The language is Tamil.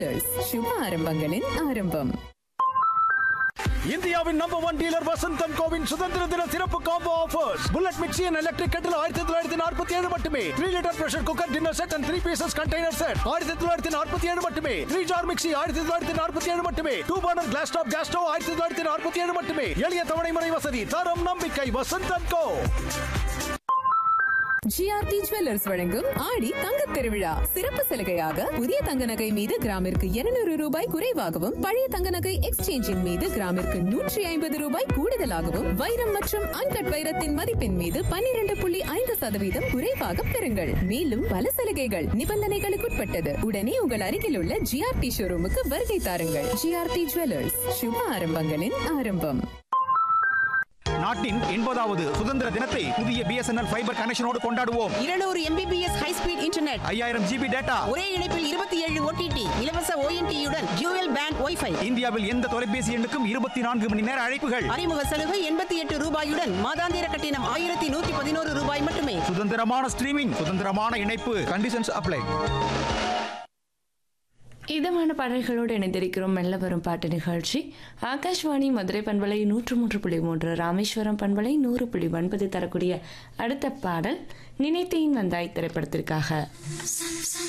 சுப ஆரம்பங்களின் ஆரம்பம். இந்தியாவின் நம்பர் 1 டீலர் வசந்தன் கோவின் சுதந்திர தின சிறப்பு combo offers. Bullet mixie and electric கட்டில் 1947 மட்டுமே. 3 litre pressure cooker dinner set and 3 pieces container set 1947 மட்டுமே. 3 ஜார் மிக்ஸி 1947 மட்டுமே. 2 burner class top gas stove 1947 மட்டுமே. எளிய தவணை முறை வசதி, தரம், நம்பிக்கை. வசந்தன் கோ. ஜிஆர்டி ஜுவல்லர்ஸ் வழங்கும் ஆடி தங்க திருவிழா சிறப்பு சலுகையாக புதிய தங்க நகை மீது கிராமிற்கு 200 ரூபாய் குறைவாகவும், பழைய தங்க நகை எக்ஸ்சேஞ்சின் மீது கிராமிற்கு 150 ரூபாய் கூடுதலாகவும், வைரம் மற்றும் அன்கட் வைரத்தின் மதிப்பின் மீது 12.5% குறைவாக பெறுங்கள். மேலும் பல சலுகைகள் நிபந்தனைகளுக்குட்பட்டது. உடனே உங்கள் அருகில் உள்ள ஜிஆர்டி ஷோரூமுக்கு வருகை தாருங்கள். ஜிஆர்டி ஜுவல்லர்ஸ், சுப ஆரம்பங்களின் ஆரம்பம். நாட்டின் 80வது சுதந்திர தினத்தை புதிய BSNL ஃபைபர் கனெக்ஷனோடு கொண்டாடுவோம். 200 Mbps high speed internet, 5000 GB data, ஒரே இணைப்பில் 27 OTT, இலவச ONT-யுடன் டியூவல் பேண்ட் வைஃபை. இந்தியாவில் எந்த தொலைபேசி எண்ணுக்கும் 24 மணி நேர அழைப்புகள். அறிமுக சலுகை 88 ரூபாயுடன், மாதாந்திர கட்டணம் 1111 ரூபாய் மட்டுமே. சுதந்திரமான ஸ்ட்ரீமிங், சுதந்திரமான இணைப்பு. Conditions apply. இதமான பாடல்களோடு இணைந்திருக்கிறோம் மெல்ல வரும் பாட்டு நிகழ்ச்சி. ஆகாஷ்வாணி மதுரை பண்பலை 103.3, ராமேஸ்வரம் பண்பலை 100.9 தரக்கூடிய அடுத்த பாடல் நினைத்தேன் வந்தாய் திரைப்படத்திற்காக.